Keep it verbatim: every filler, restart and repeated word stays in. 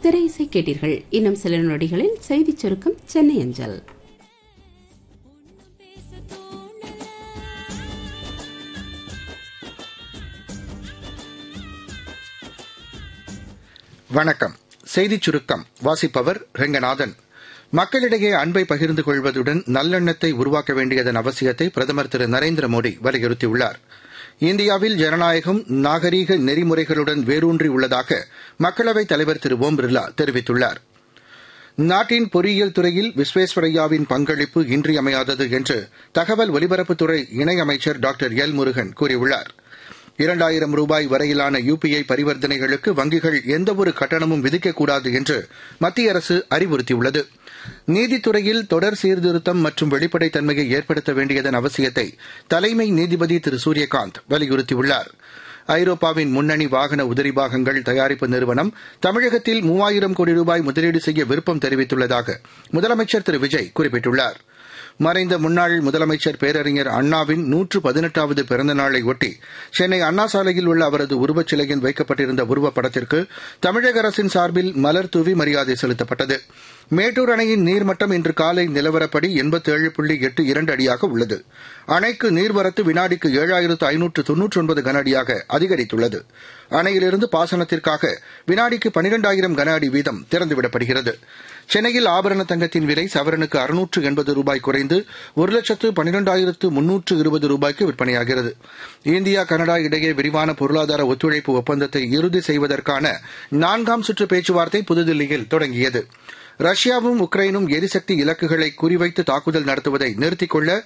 திரை இசை கேட்டீர்கள். இன்னும் சில நொடிகளில் செய்திச் சுருக்கம் சென்னை அஞ்சல். வணக்கம். செய்திச் சுருக்கம் வாசிப்பவர் ரெங்கநாதன். மக்களிடையே அன்பை பகிர்ந்து கொள்வதுடன் நல்லெண்ணத்தை உருவாக்க வேண்டியதன் அவசியத்தை பிரதமர் திரு நரேந்திர மோடி வலியுறுத்தியுள்ளார். இந்தியாவில் ஜனநாயகம் நாகரீக நெறிமுறைகளுடன் வேரூன்றி உள்ளதாக மக்களவைத் தலைவர் திரு ஓம் பிர்லா தெரிவித்துள்ளார். நாட்டின் பொறியியல் துறையில் விஸ்வேஸ்வரய்யாவின் பங்களிப்பு இன்றியமையாதது என்று தகவல் ஒலிபரப்புத்துறை இணையமைச்சர் டாக்டர் எல் முருகன் கூறியுள்ளார். இரண்டாயிரம் ரூபாய் வரையிலான யுபிஐ பரிவர்த்தனைகளுக்கு வங்கிகள் எந்தவொரு கட்டணமும் விதிக்கக்கூடாது என்று மத்திய அரசு அறிவுறுத்தியுள்ளது. நீதித்துறையில் தொடர் சீர்திருத்தம் மற்றும் வெளிப்படைத்தன்மையை ஏற்படுத்த வேண்டியதன் அவசியத்தை தலைமை நீதிபதி திரு சூரியகாந்த் வலியுறுத்தியுள்ளார். ஐரோப்பாவின் முன்னணி வாகன உதிரிபாகங்கள் தயாரிப்பு நிறுவனம் தமிழகத்தில் மூவாயிரம் கோடி ரூபாய் முதலீடு செய்ய விருப்பம் தெரிவித்துள்ளதாக முதலமைச்சர் திரு விஜய் குறிப்பிட்டுள்ளார். மறைந்த முன்னாள் முதலமைச்சர் பேரறிஞர் அண்ணாவின் நூற்று பதினெட்டாவது பிறந்த நாளை ஒட்டி சென்னை அண்ணா சாலையில் உள்ள அவரது உருவச்சிலையில் வைக்கப்பட்டிருந்த உருவப்படத்திற்கு தமிழக அரசின் சார்பில் மலர் தூவி மரியாதை செலுத்தப்பட்டது. மேட்டூர் அணையின் நீர்மட்டம் இன்று காலை நிலவரப்படி எண்பத்தேழு புள்ளி எட்டு இரண்டு அடியாக உள்ளது. அணைக்கு நீர்வரத்து வினாடிக்கு ஏழாயிரத்து ஐநூற்று தொன்னூற்றி ஒன்பது கன அடியாக அதிகரித்துள்ளது. அணையிலிருந்து பாசனத்திற்காக வினாடிக்கு பனிரெண்டாயிரம் கன அடி வீதம் திறந்துவிடப்படுகிறது. சென்னையில் ஆபரண தங்கத்தின் விலை சவரனுக்கு அறுநூற்று எண்பது ரூபாய் குறைந்து ஒரு லட்சத்து பனிரெண்டாயிரத்து முன்னூற்று இருபது ரூபாய்க்கு விற்பனையாகிறது. இந்தியா கனடா இடையே விரிவான பொருளாதார ஒத்துழைப்பு ஒப்பந்தத்தை இறுதி செய்வதற்கான நான்காம் சுற்று பேச்சுவார்த்தை புதுதில்லியில் தொடங்கியது. ரஷ்யாவும் உக்ரைனும் எரிசக்தி இலக்குகளை குறிவைத்து தாக்குதல் நடத்துவதை நிறுத்திக் கொள்ள